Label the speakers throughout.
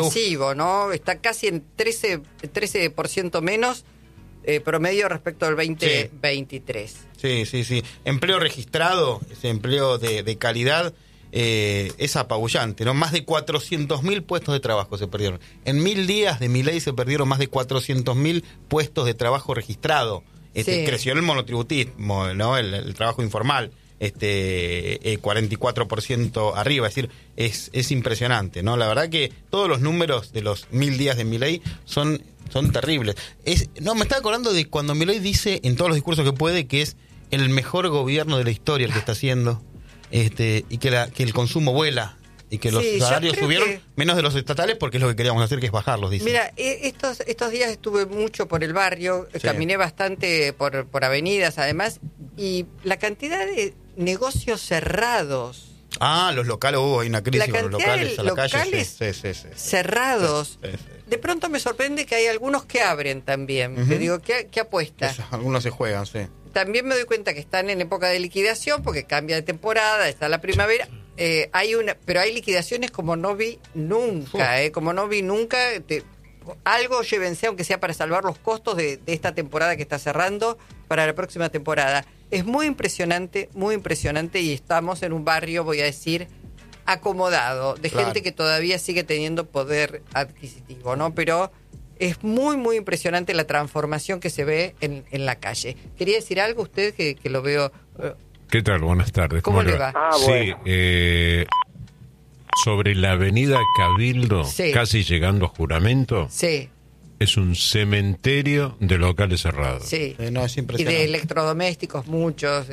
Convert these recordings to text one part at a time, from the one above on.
Speaker 1: agresivo, ¿no? Está casi en 13% menos promedio respecto al 2023.
Speaker 2: Sí. Empleo registrado, ese empleo de calidad, es apabullante, ¿no? Más de 400.000 puestos de trabajo se perdieron. En 1000 días de Milei se perdieron más de 400.000 puestos de trabajo registrado. Creció el monotributismo, ¿no? El trabajo informal, 44% arriba. Es decir, es impresionante, ¿no? La verdad que todos los números de los 1000 días de Milei son terribles. Me estaba acordando de cuando Milei dice en todos los discursos que puede que es el mejor gobierno de la historia el que está haciendo, y que el consumo vuela y que los salarios subieron menos de los estatales porque es lo que queríamos hacer, que es bajarlos, dice.
Speaker 1: Mira, estos días estuve mucho por el barrio, caminé bastante por avenidas además, y la cantidad de negocios cerrados.
Speaker 2: Los locales, hay una crisis con los locales a la calle.
Speaker 1: Cerrados.
Speaker 2: Sí.
Speaker 1: De pronto me sorprende que hay algunos que abren también. Te digo, ¿qué apuesta?
Speaker 2: Algunos se juegan, sí.
Speaker 1: También me doy cuenta que están en época de liquidación porque cambia de temporada, está la primavera. Pero hay liquidaciones como no vi nunca, como no vi nunca. Algo llévense, aunque sea para salvar los costos de esta temporada que está cerrando para la próxima temporada. Es muy impresionante y estamos en un barrio, voy a decir, acomodado, de gente que todavía sigue teniendo poder adquisitivo, ¿no? Pero es muy, muy impresionante la transformación que se ve en la calle. ¿Quería decir algo usted que lo veo?
Speaker 3: ¿Qué tal? Buenas tardes.
Speaker 1: ¿Cómo le va?
Speaker 3: Bueno. Sí, sobre la avenida Cabildo, casi llegando a Juramento, es un cementerio de locales cerrados. Sí,
Speaker 2: no, es impresionante.
Speaker 1: Y de electrodomésticos muchos.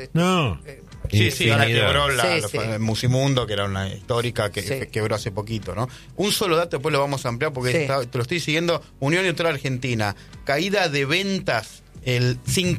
Speaker 2: Ahora quebró Musimundo, que era una histórica que quebró hace poquito, ¿no? Un solo dato, después lo vamos a ampliar porque te lo estoy siguiendo. Unión Industrial Argentina, caída de ventas, el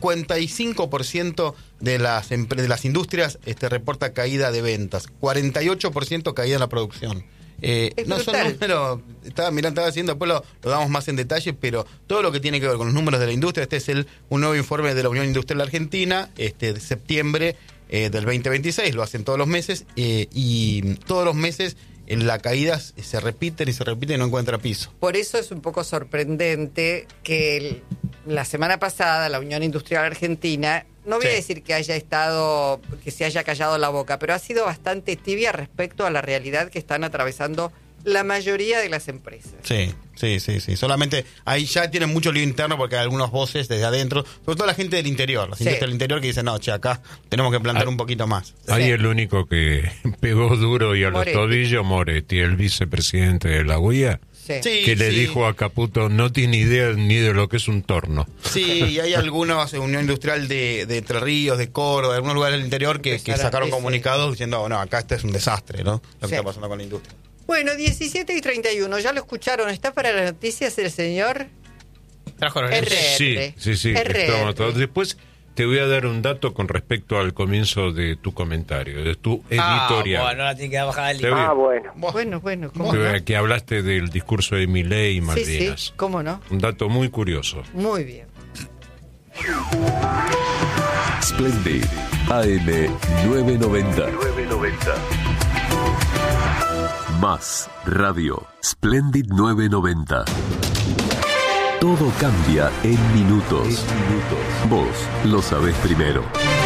Speaker 2: 55% de las industrias reporta caída de ventas, 48% caída en la producción. No son números, estaba haciendo, después lo damos más en detalle, pero todo lo que tiene que ver con los números de la industria, es un nuevo informe de la Unión Industrial Argentina, de septiembre del 2026, lo hacen todos los meses, y todos los meses la caída se repite y no encuentra piso.
Speaker 1: Por eso es un poco sorprendente que la semana pasada la Unión Industrial Argentina, no voy a decir que se haya callado la boca, pero ha sido bastante tibia respecto a la realidad que están atravesando la mayoría de las empresas. Sí.
Speaker 2: Solamente ahí ya tienen mucho lío interno porque hay algunas voces desde adentro, sobre todo la gente del interior, las industrias del interior que dicen, acá tenemos que plantar un poquito más.
Speaker 3: Ahí el único que pegó duro y a los tobillos, Moretti, el vicepresidente de la UIA. Que le dijo a Caputo, no tiene idea ni de lo que es un torno.
Speaker 2: Sí, y hay algunos, Unión Industrial de Entre Ríos, de Córdoba, de algunos lugares del interior que sacaron comunicados diciendo, acá este es un desastre, ¿no? Lo que está pasando con la industria.
Speaker 1: Bueno, 17:31, ya lo escucharon, ¿está para las noticias el señor?
Speaker 2: Trajo
Speaker 3: Sí. Después te voy a dar un dato con respecto al comienzo de tu comentario, de tu editorial.
Speaker 4: Bueno, la tiene que bajar el
Speaker 1: Bueno. ¿Cómo no?
Speaker 3: Que hablaste del discurso de Milei y Malvinas.
Speaker 1: Sí, ¿cómo no?
Speaker 3: Un dato muy curioso.
Speaker 1: Muy bien.
Speaker 5: Splendid, AM 990. Más Radio, Splendid 990. Todo cambia en minutos. Vos lo sabés primero.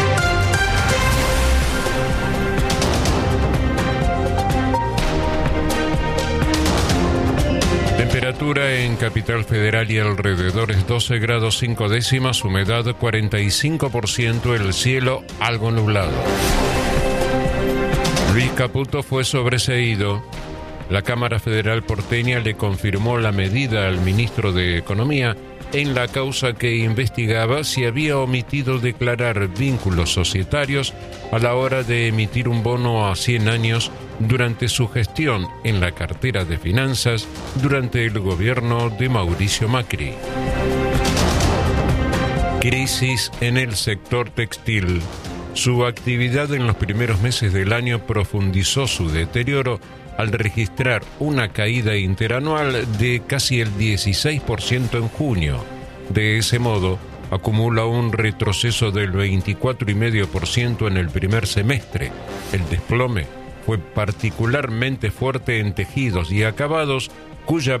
Speaker 3: Temperatura en Capital Federal y alrededores 12 grados 5 décimas, humedad 45%, el cielo algo nublado. Luis Caputo fue sobreseído. La Cámara Federal porteña le confirmó la medida al ministro de Economía en la causa que investigaba si había omitido declarar vínculos societarios a la hora de emitir un bono a 100 años durante su gestión en la cartera de finanzas durante el gobierno de Mauricio Macri. Crisis en el sector textil. Su actividad en los primeros meses del año profundizó su deterioro al registrar una caída interanual de casi el 16% en junio. De ese modo, acumula un retroceso del 24,5% en el primer semestre. El desplome fue particularmente fuerte en tejidos y acabados, cuya